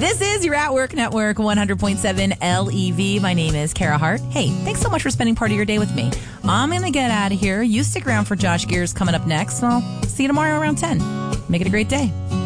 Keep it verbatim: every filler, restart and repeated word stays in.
This is your At Work Network, one hundred point seven L E V. My name is Kara Hart. Hey, thanks so much for spending part of your day with me. I'm going to get out of here. You stick around for Josh Gears coming up next, and I'll see you tomorrow around ten. Make it a great day.